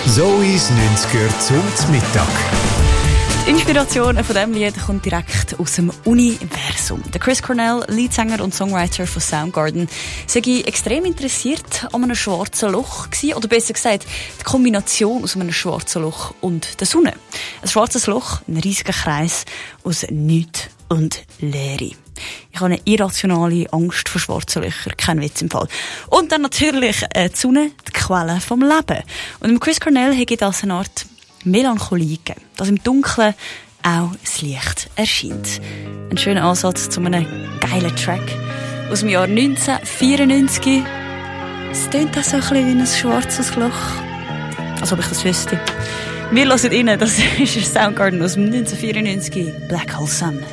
Zoes 90er zum Mittag. Die Inspiration von diesem Lied kommt direkt aus dem Universum. Der Chris Cornell, Leadsänger und Songwriter von Soundgarden, sei extrem interessiert an einem schwarzen Loch gewesen, oder besser gesagt, die Kombination aus einem schwarzen Loch und der Sonne. Ein schwarzes Loch, ein riesiger Kreis aus Nichts und Leere. Ich habe eine irrationale Angst vor schwarzen Löchern, kein Witz im Fall. Und dann natürlich die Sonne, die Quelle vom Leben. Und im Chris Cornell hat das eine Art Melancholie gegeben, dass im Dunkeln auch das Licht erscheint. Ein schöner Ansatz zu einem geilen Track aus dem Jahr 1994. Es tönt auch so ein bisschen wie ein schwarzes Loch. Als ob ich das wüsste. Wir hören rein, das ist Soundgarden aus dem 1994, Black Hole Sun.